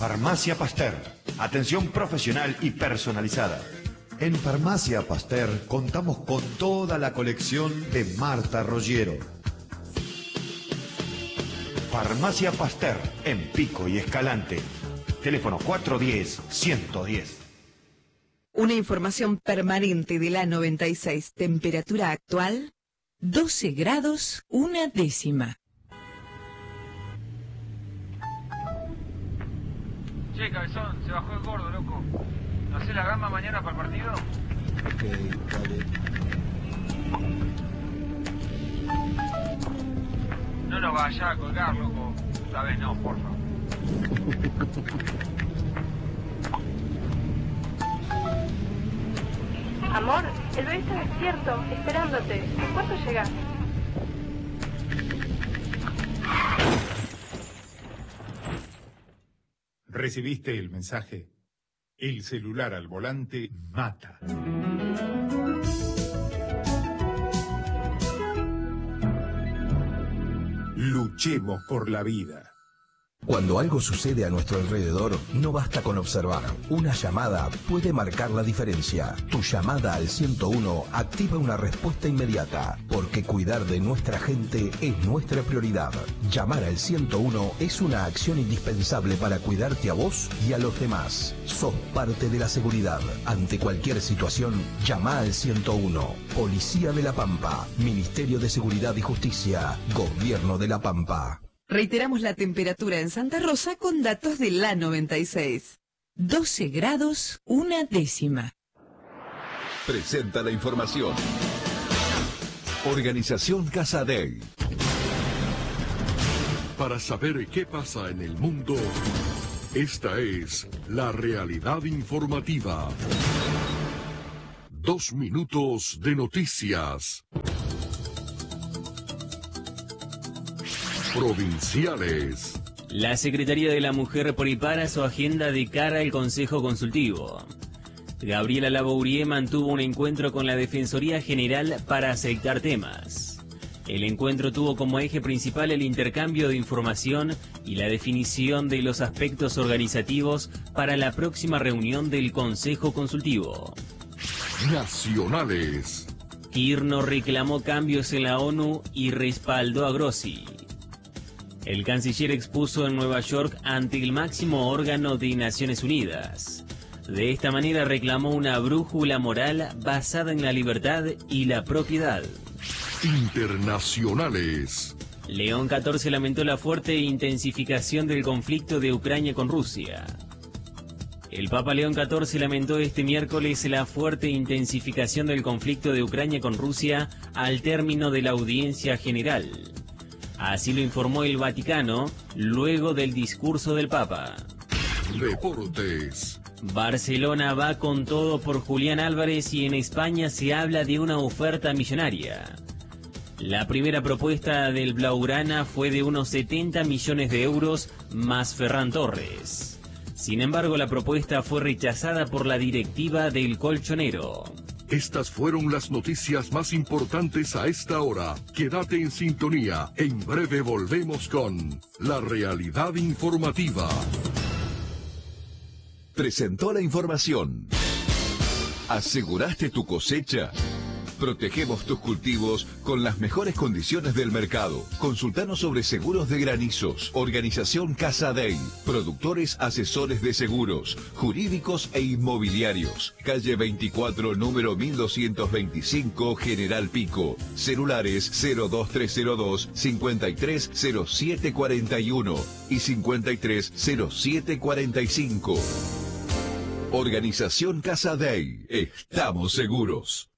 Farmacia Pasteur. Atención profesional y personalizada. En Farmacia Pasteur contamos con toda la colección de Marta Roggiero. Farmacia Pasteur, en Pico y Escalante. Teléfono 410-110. Una información permanente de la 96. Temperatura actual, 12 grados, 1/10. Che, cabezón, se bajó el gordo, loco. ¿No hace la gamba mañana para el partido? Ok, dale. No nos vaya a colgar, loco. Esta vez no, porfa. Amor, el bebé está despierto, esperándote. ¿En cuánto llegas? ¿Recibiste el mensaje? El celular al volante mata. Luchemos por la vida. Cuando algo sucede a nuestro alrededor, no basta con observar. Una llamada puede marcar la diferencia. Tu llamada al 101 activa una respuesta inmediata, porque cuidar de nuestra gente es nuestra prioridad. Llamar al 101 es una acción indispensable para cuidarte a vos y a los demás. Sos parte de la seguridad. Ante cualquier situación, llama al 101. Policía de La Pampa, Ministerio de Seguridad y Justicia, Gobierno de La Pampa. Reiteramos la temperatura en Santa Rosa con datos de la 96. 12 grados, 1/10. Presenta la información. Organización Casa Dei. Para saber qué pasa en el mundo, esta es la realidad informativa. 2 minutos de noticias. Provinciales. La Secretaría de la Mujer prepara su agenda de cara al Consejo Consultivo. Gabriela Labourie mantuvo un encuentro con la Defensoría General para aceptar temas. El encuentro tuvo como eje principal el intercambio de información y la definición de los aspectos organizativos para la próxima reunión del Consejo Consultivo. Nacionales. Kirchner reclamó cambios en la ONU y respaldó a Grossi. El canciller expuso en Nueva York ante el máximo órgano de Naciones Unidas. De esta manera reclamó una brújula moral basada en la libertad y la propiedad. Internacionales. León XIV lamentó la fuerte intensificación del conflicto de Ucrania con Rusia. El Papa León XIV lamentó este miércoles la fuerte intensificación del conflicto de Ucrania con Rusia al término de la audiencia general. Así lo informó el Vaticano luego del discurso del Papa. Deportes. Barcelona va con todo por Julián Álvarez y en España se habla de una oferta millonaria. La primera propuesta del Blaugrana fue de unos 70 millones de euros más Ferran Torres. Sin embargo, la propuesta fue rechazada por la directiva del colchonero. Estas fueron las noticias más importantes a esta hora. Quédate en sintonía. En breve volvemos con la realidad informativa. Presentó la información. ¿Aseguraste tu cosecha? Protegemos tus cultivos con las mejores condiciones del mercado. Consultanos sobre seguros de granizos. Organización Casa Dei. Productores asesores de seguros, jurídicos e inmobiliarios. Calle 24, número 1225, General Pico. Celulares 02302 530741 y 530745. Organización Casa Dei. Estamos seguros.